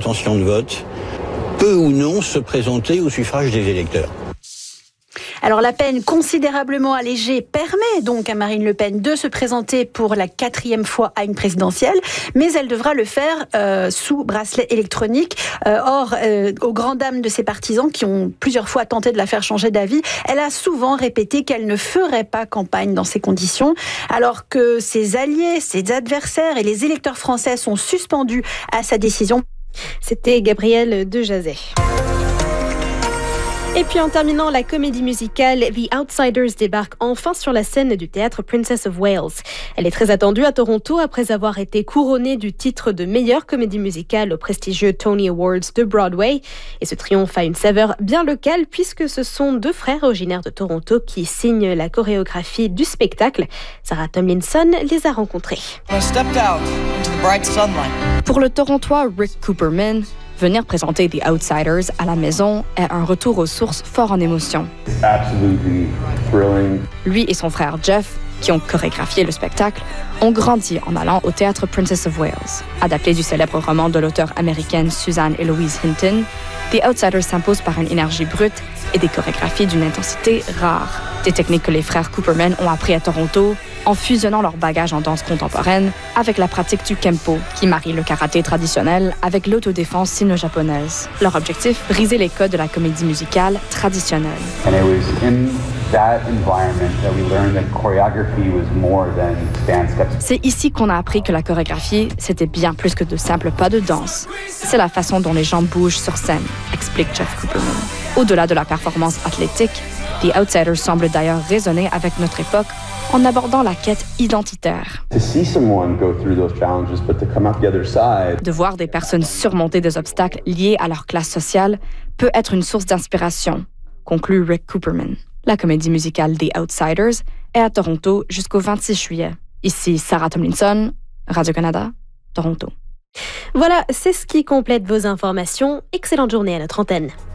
intention de vote, peut ou non se présenter au suffrage des électeurs. Alors la peine considérablement allégée permet donc à Marine Le Pen de se présenter pour la 4e fois à une présidentielle, mais elle devra le faire sous bracelet électronique. Or, aux grandes dames de ses partisans qui ont plusieurs fois tenté de la faire changer d'avis, elle a souvent répété qu'elle ne ferait pas campagne dans ces conditions, alors que ses alliés, ses adversaires et les électeurs français sont suspendus à sa décision. C'était Gabrielle Dejazet. Et puis en terminant, la comédie musicale The Outsiders débarque enfin sur la scène du théâtre Princess of Wales. Elle est très attendue à Toronto après avoir été couronnée du titre de meilleure comédie musicale au prestigieux Tony Awards de Broadway. Et ce triomphe a une saveur bien locale puisque ce sont 2 frères originaires de Toronto qui signent la chorégraphie du spectacle. Sarah Tomlinson les a rencontrés. Pour le Torontois Rick Cooperman, venir présenter The Outsiders à la maison est un retour aux sources fort en émotion. Lui et son frère Jeff, qui ont chorégraphié le spectacle, ont grandi en allant au théâtre Princess of Wales. Adapté du célèbre roman de l'auteure américaine Suzanne Eloise Hinton, The Outsiders s'impose par une énergie brute et des chorégraphies d'une intensité rare. Des techniques que les frères Cooperman ont appris à Toronto en fusionnant leur bagage en danse contemporaine avec la pratique du Kempo, qui marie le karaté traditionnel avec l'autodéfense sino-japonaise. Leur objectif, briser les codes de la comédie musicale traditionnelle. C'est ici qu'on a appris que la chorégraphie, c'était bien plus que de simples pas de danse. C'est la façon dont les gens bougent sur scène, explique Jeff Cooperman. Au-delà de la performance athlétique, The Outsiders semble d'ailleurs résonner avec notre époque en abordant la quête identitaire. De voir des personnes surmonter des obstacles liés à leur classe sociale peut être une source d'inspiration, conclut Rick Cooperman. La comédie musicale The Outsiders est à Toronto jusqu'au 26 juillet. Ici Sarah Tomlinson, Radio-Canada, Toronto. Voilà, c'est ce qui complète vos informations. Excellente journée à notre antenne.